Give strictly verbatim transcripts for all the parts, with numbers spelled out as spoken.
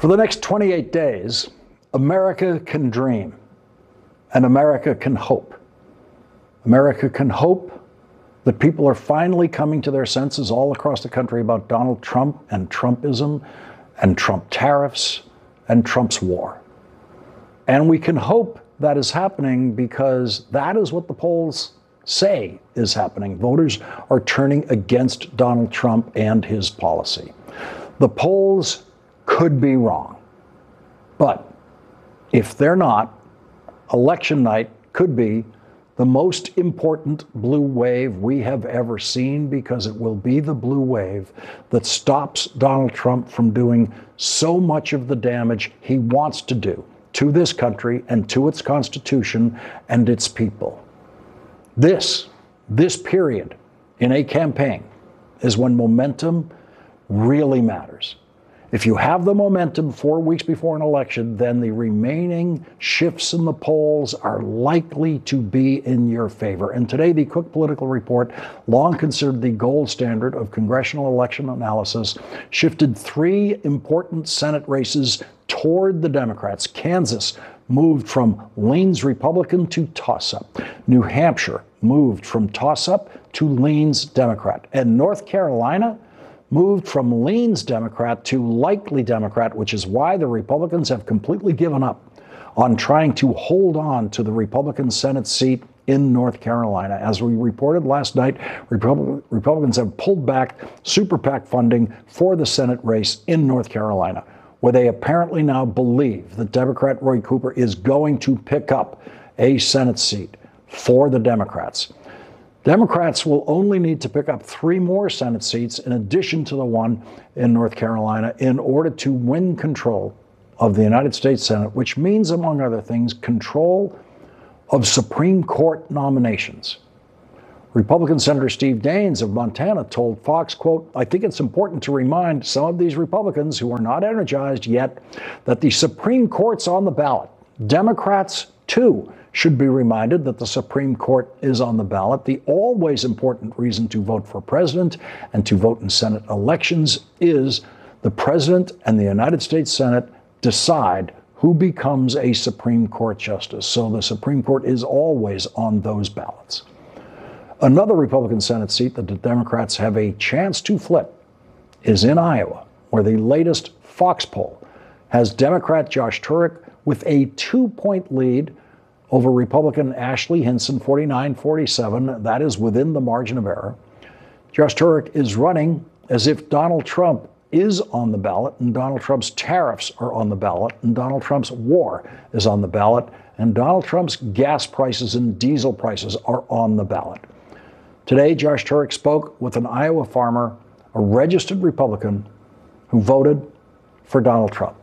For the next twenty-eight days, America can dream and America can hope. America can hope that people are finally coming to their senses all across the country about Donald Trump and Trumpism and Trump tariffs and Trump's war. And we can hope that is happening because that is what the polls say is happening. Voters are turning against Donald Trump and his policy. The polls could be wrong, but if they're not, election night could be the most important blue wave we have ever seen, because it will be the blue wave that stops Donald Trump from doing so much of the damage he wants to do to this country and to its Constitution and its people. This, this period in a campaign is when momentum really matters. If you have the momentum four weeks before an election, then the remaining shifts in the polls are likely to be in your favor. And today, the Cook Political Report, long considered the gold standard of congressional election analysis, shifted three important Senate races toward the Democrats. Kansas moved from leans Republican to toss-up. New Hampshire moved from toss-up to leans Democrat. And North Carolina moved from leans Democrat to likely Democrat, which is why the Republicans have completely given up on trying to hold on to the Republican Senate seat in North Carolina. As we reported last night, Repub- Republicans have pulled back super PAC funding for the Senate race in North Carolina, where they apparently now believe that Democrat Roy Cooper is going to pick up a Senate seat for the Democrats. Democrats will only need to pick up three more Senate seats in addition to the one in North Carolina in order to win control of the United States Senate, which means, among other things, control of Supreme Court nominations. Republican Senator Steve Daines of Montana told Fox, quote, "I think it's important to remind some of these Republicans who are not energized yet that the Supreme Court's on the ballot. Democrats, too, should be reminded that the Supreme Court is on the ballot. The always important reason to vote for president and to vote in Senate elections is the president and the United States Senate decide who becomes a Supreme Court justice. So the Supreme Court is always on those ballots." Another Republican Senate seat that the Democrats have a chance to flip is in Iowa, where the latest Fox poll has Democrat Josh Turek with a two-point lead over Republican Ashley Hinson, forty-nine forty-seven. That is within the margin of error. Josh Turek is running as if Donald Trump is on the ballot, and Donald Trump's tariffs are on the ballot, and Donald Trump's war is on the ballot, and Donald Trump's gas prices and diesel prices are on the ballot. Today, Josh Turek spoke with an Iowa farmer, a registered Republican, who voted for Donald Trump.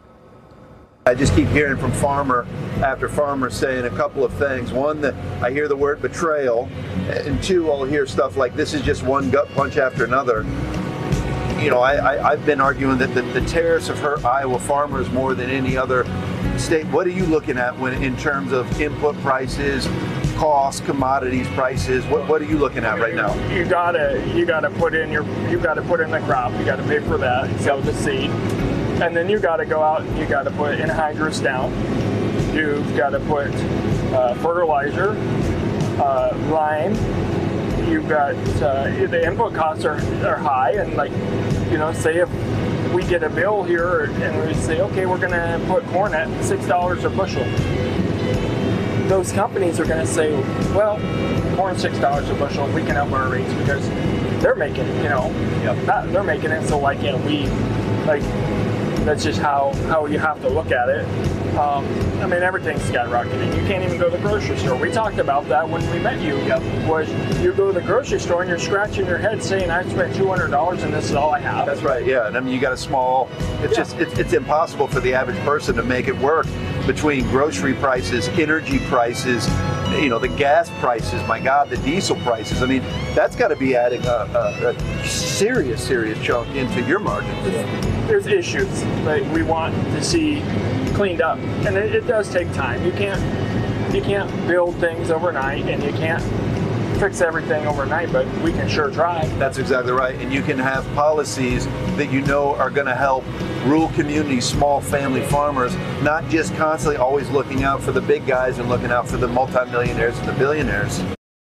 I just keep hearing from farmer after farmer saying a couple of things. One, that I hear the word betrayal, and two, I'll hear stuff like this is just one gut punch after another. You know, I, I, I've been arguing that the, the tariffs have hurt Iowa farmers more than any other state. What are you looking at when, in terms of input prices, costs, commodities prices? What what are you looking at right now? You gotta you gotta put in your you gotta put in the crop. You gotta pay for that. Sell the seed. And then you got to go out and you got to put anhydrous down. You've got to put uh, fertilizer, uh, lime. You've got uh, the input costs are, are high, and like you know, say if we get a bill here and we say, okay, we're going to put corn at six dollars a bushel. Those companies are going to say, well, corn six dollars a bushel. We can up our rates because they're making it. You know, yep. not, they're making it. So why can't we? Like. That's just how, how you have to look at it. Um, I mean, everything's skyrocketing. You can't even go to the grocery store. We talked about that when we met you. Yep. Was you go to the grocery store and you're scratching your head saying, I spent two hundred dollars and this is all I have. That's right, yeah. And I mean, you got a small, it's yeah. just, it's, it's impossible for the average person to make it work between grocery prices, energy prices, you know, the gas prices, my God, the diesel prices. I mean, that's got to be adding a, a, a serious, serious chunk into your margins. Yeah. There's issues that we want to see cleaned up, and it, it does take time. You can't you can't build things overnight, and you can't fix everything overnight, but we can sure try. That's exactly right, and you can have policies that you know are going to help rural communities, small family farmers, not just constantly always looking out for the big guys and looking out for the multimillionaires and the billionaires.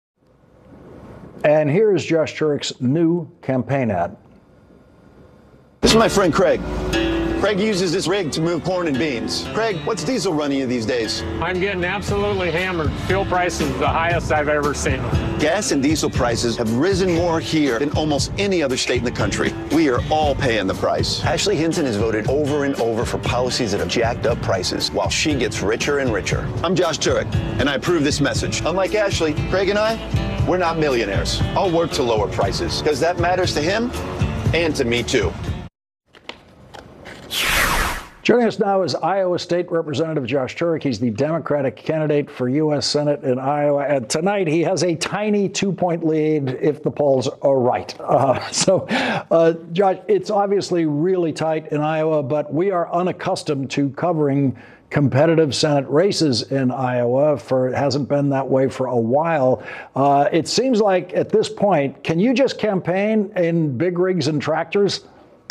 And here is Josh Turek's new campaign ad. This is my friend Craig. Craig uses this rig to move corn and beans. Craig, what's diesel running you these days? I'm getting absolutely hammered. Fuel prices are the highest I've ever seen. Gas and diesel prices have risen more here than almost any other state in the country. We are all paying the price. Ashley Hinton has voted over and over for policies that have jacked up prices while she gets richer and richer. I'm Josh Turek, and I approve this message. Unlike Ashley, Craig and I, we're not millionaires. I'll work to lower prices because that matters to him and to me too. Joining us now is Iowa State Representative Josh Turek. He's the Democratic candidate for U S Senate in Iowa. And tonight, he has a tiny two-point lead if the polls are right. Uh, so, uh, Josh, it's obviously really tight in Iowa, but we are unaccustomed to covering competitive Senate races in Iowa. For it hasn't been that way for a while. Uh, it seems like at this point, can you just campaign in big rigs and tractors?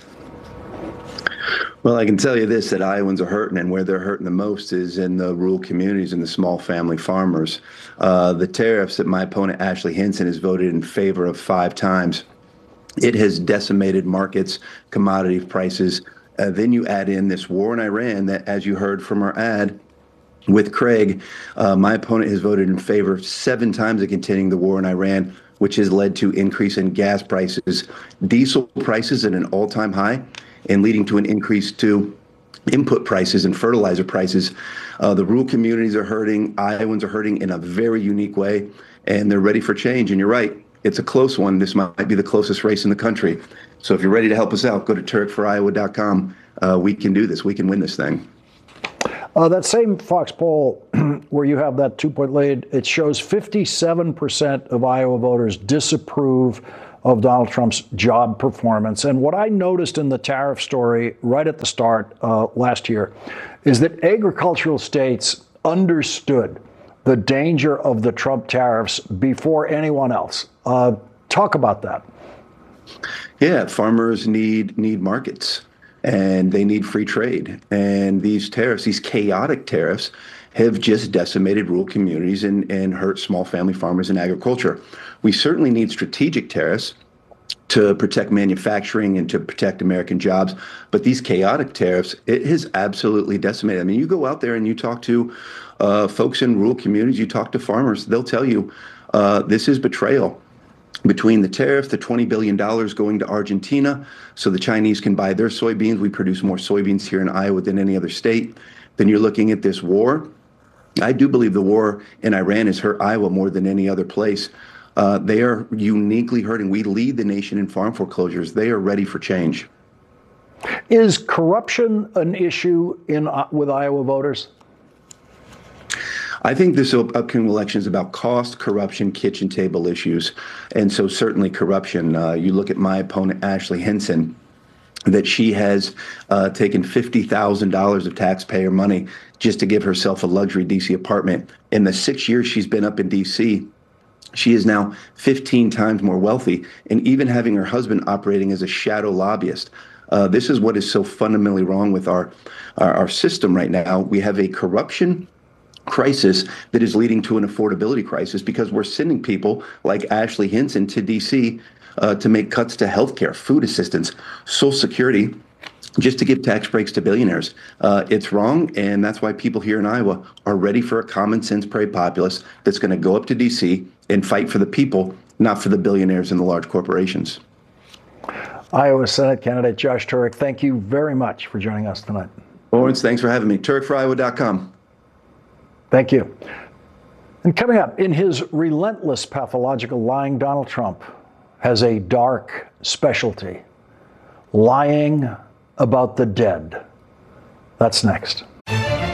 Well, I can tell you this, that Iowans are hurting, and where they're hurting the most is in the rural communities and the small family farmers. Uh, the tariffs that my opponent, Ashley Hinton, has voted in favor of five times, it has decimated markets, commodity prices. Uh, then you add in this war in Iran that, as you heard from our ad with Craig, uh, my opponent has voted in favor seven times of continuing the war in Iran, which has led to increase in gas prices, diesel prices at an all-time high, and leading to an increase to input prices and fertilizer prices. Uh, the rural communities are hurting. Iowans are hurting in a very unique way, and they're ready for change. And you're right, it's a close one. This might be the closest race in the country. So if you're ready to help us out, go to turek for iowa dot com. Uh, we can do this. We can win this thing. Uh, that same Fox poll where you have that two-point lead, it shows fifty-seven percent of Iowa voters disapprove of Donald Trump's job performance. And what I noticed in the tariff story right at the start uh, last year is that agricultural states understood the danger of the Trump tariffs before anyone else. Uh, talk about that. Yeah, farmers need need markets, and they need free trade. And these tariffs, these chaotic tariffs, have just decimated rural communities and, and hurt small family farmers and agriculture. We certainly need strategic tariffs to protect manufacturing and to protect American jobs. But these chaotic tariffs, it has absolutely decimated. I mean, you go out there and you talk to uh, folks in rural communities, you talk to farmers, they'll tell you uh, this is betrayal. Between the tariff, the twenty billion dollars going to Argentina so the Chinese can buy their soybeans. We produce more soybeans here in Iowa than any other state. Then you're looking at this war. I do believe the war in Iran has hurt Iowa more than any other place. Uh, they are uniquely hurting. We lead the nation in farm foreclosures. They are ready for change. Is corruption an issue in uh, with Iowa voters? I think this upcoming election is about cost, corruption, kitchen table issues. And so certainly corruption. Uh, you look at my opponent, Ashley Hinton, that she has uh, taken fifty thousand dollars of taxpayer money just to give herself a luxury D C apartment. In the six years she's been up in D C, she is now fifteen times more wealthy, and even having her husband operating as a shadow lobbyist. Uh, this is what is so fundamentally wrong with our, our, our system right now. We have a corruption crisis that is leading to an affordability crisis because we're sending people like Ashley Hinton to D C uh, to make cuts to healthcare, food assistance, Social Security, just to give tax breaks to billionaires. Uh, it's wrong, and that's why people here in Iowa are ready for a common sense prairie populace that's going to go up to D C and fight for the people, not for the billionaires and the large corporations. Iowa Senate candidate Josh Turek, thank you very much for joining us tonight. Lawrence, thanks for having me. turek for iowa dot com. Thank you. And coming up, in his relentless pathological lying, Donald Trump has a dark specialty: lying about the dead. That's next.